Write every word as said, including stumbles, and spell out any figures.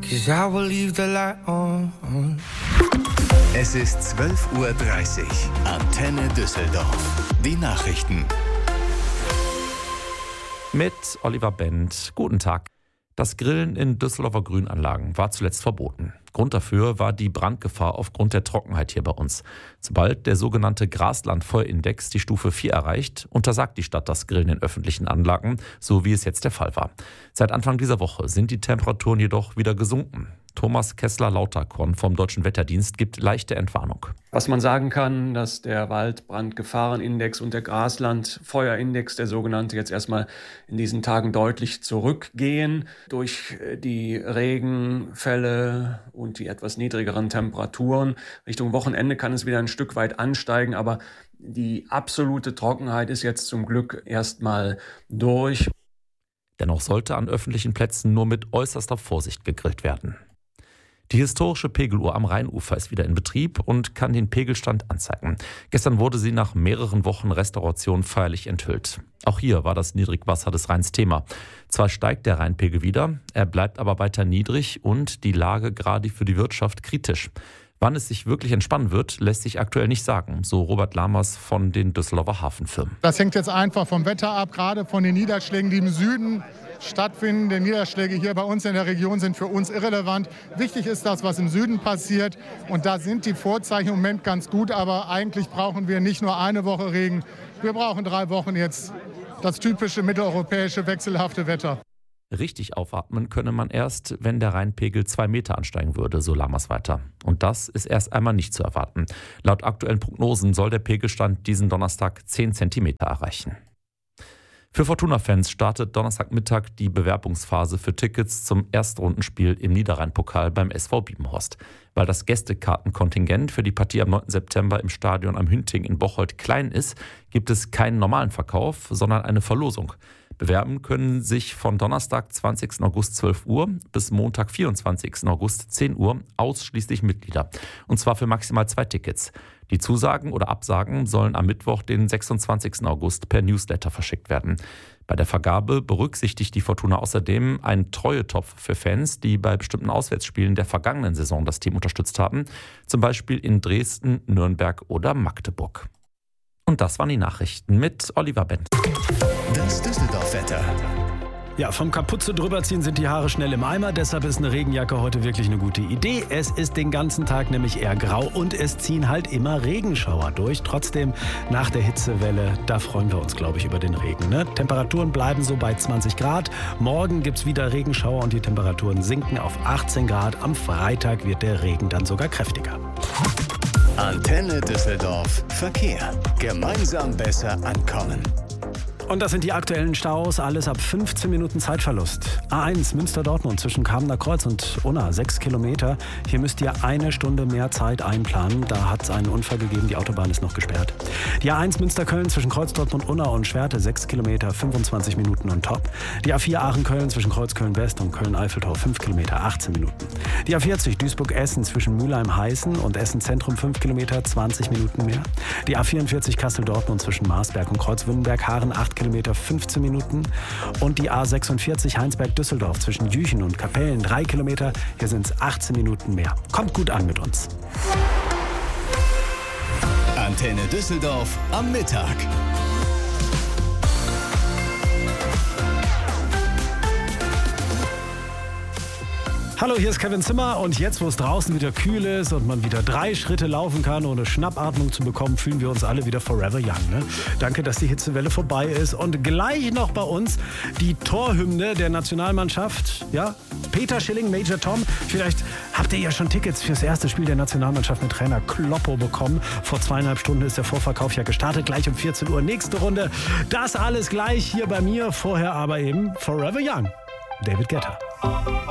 'cause I will leave the light on. Es ist zwölf Uhr dreißig. Antenne Düsseldorf. Die Nachrichten. Mit Oliver Bent. Guten Tag. Das Grillen in Düsseldorfer Grünanlagen war zuletzt verboten. Grund dafür war die Brandgefahr aufgrund der Trockenheit hier bei uns. Sobald der sogenannte Graslandfeuerindex die Stufe vier erreicht, untersagt die Stadt das Grillen in öffentlichen Anlagen, so wie es jetzt der Fall war. Seit Anfang dieser Woche sind die Temperaturen jedoch wieder gesunken. Thomas Kessler-Lauterkorn vom Deutschen Wetterdienst gibt leichte Entwarnung. Was man sagen kann, dass der Waldbrandgefahrenindex und der Graslandfeuerindex, der sogenannte, jetzt erstmal in diesen Tagen deutlich zurückgehen. Durch die Regenfälle und die etwas niedrigeren Temperaturen Richtung Wochenende kann es wieder ein Stück weit ansteigen, aber die absolute Trockenheit ist jetzt zum Glück erstmal durch. Dennoch sollte an öffentlichen Plätzen nur mit äußerster Vorsicht gegrillt werden. Die historische Pegeluhr am Rheinufer ist wieder in Betrieb und kann den Pegelstand anzeigen. Gestern wurde sie nach mehreren Wochen Restauration feierlich enthüllt. Auch hier war das Niedrigwasser des Rheins Thema. Zwar steigt der Rheinpegel wieder, er bleibt aber weiter niedrig und die Lage gerade für die Wirtschaft kritisch. Wann es sich wirklich entspannen wird, lässt sich aktuell nicht sagen, so Robert Lamers von den Düsseldorfer Hafenfirmen. Das hängt jetzt einfach vom Wetter ab, gerade von den Niederschlägen, die im Süden stattfinden. Die Niederschläge hier bei uns in der Region sind für uns irrelevant. Wichtig ist das, was im Süden passiert. Und da sind die Vorzeichen im Moment ganz gut. Aber eigentlich brauchen wir nicht nur eine Woche Regen. Wir brauchen drei Wochen jetzt das typische mitteleuropäische wechselhafte Wetter. Richtig aufatmen könne man erst, wenn der Rheinpegel zwei Meter ansteigen würde, so Lammers weiter. Und das ist erst einmal nicht zu erwarten. Laut aktuellen Prognosen soll der Pegelstand diesen Donnerstag zehn Zentimeter erreichen. Für Fortuna-Fans startet Donnerstagmittag die Bewerbungsphase für Tickets zum Erstrundenspiel im Niederrhein-Pokal beim S V Biebenhorst. Weil das Gästekartenkontingent für die Partie am neunten September im Stadion am Hünting in Bocholt klein ist, gibt es keinen normalen Verkauf, sondern eine Verlosung. Bewerben können sich von Donnerstag, zwanzigsten August zwölf Uhr bis Montag, vierundzwanzigsten August zehn Uhr ausschließlich Mitglieder. Und zwar für maximal zwei Tickets. Die Zusagen oder Absagen sollen am Mittwoch, den sechsundzwanzigsten August per Newsletter verschickt werden. Bei der Vergabe berücksichtigt die Fortuna außerdem einen Treuetopf für Fans, die bei bestimmten Auswärtsspielen der vergangenen Saison das Team unterstützt haben. Zum Beispiel in Dresden, Nürnberg oder Magdeburg. Und das waren die Nachrichten mit Oliver Bent. Das Düsseldorf-Wetter. Ja, vom Kapuze drüberziehen sind die Haare schnell im Eimer, deshalb ist eine Regenjacke heute wirklich eine gute Idee. Es ist den ganzen Tag nämlich eher grau und es ziehen halt immer Regenschauer durch. Trotzdem, nach der Hitzewelle, da freuen wir uns, glaube ich, über den Regen. Ne? Temperaturen bleiben so bei zwanzig Grad. Morgen gibt es wieder Regenschauer und die Temperaturen sinken auf achtzehn Grad. Am Freitag wird der Regen dann sogar kräftiger. Antenne Düsseldorf. Verkehr. Gemeinsam besser ankommen. Und das sind die aktuellen Staus, alles ab fünfzehn Minuten Zeitverlust. A eins Münster-Dortmund zwischen Kamener Kreuz und Unna, sechs Kilometer. Hier müsst ihr eine Stunde mehr Zeit einplanen. Da hat es einen Unfall gegeben, die Autobahn ist noch gesperrt. Die A eins Münster-Köln zwischen Kreuzdorf und Unna und Schwerte, sechs Kilometer, fünfundzwanzig Minuten on top. Die A vier Aachen-Köln zwischen Kreuzköln-West und Köln-Eiffeltor, fünf Kilometer, achtzehn Minuten. Die A vierzig Duisburg-Essen zwischen Mülheim-Heißen und Essen-Zentrum, fünf Kilometer, zwanzig Minuten mehr. Die A vierundvierzig Kassel-Dortmund zwischen Marsberg und Kreuzwündenberg-Haaren, acht Kilometer, fünfzehn Minuten. Und die A sechsundvierzig Heinsberg-Düsseldorf zwischen Jüchen und Kapellen, drei Kilometer. Hier sind es achtzehn Minuten mehr. Kommt gut an mit uns. Antenne Düsseldorf am Mittag. Hallo, hier ist Kevin Zimmer und jetzt, wo es draußen wieder kühl ist und man wieder drei Schritte laufen kann, ohne Schnappatmung zu bekommen, fühlen wir uns alle wieder forever young. Ne? Danke, dass die Hitzewelle vorbei ist und gleich noch bei uns die Torhymne der Nationalmannschaft. Ja, Peter Schilling, Major Tom. Vielleicht habt ihr ja schon Tickets fürs erste Spiel der Nationalmannschaft mit Trainer Kloppo bekommen. Vor zweieinhalb Stunden ist der Vorverkauf ja gestartet, gleich um vierzehn Uhr. Nächste Runde, das alles gleich hier bei mir. Vorher aber eben forever young. David Guetta.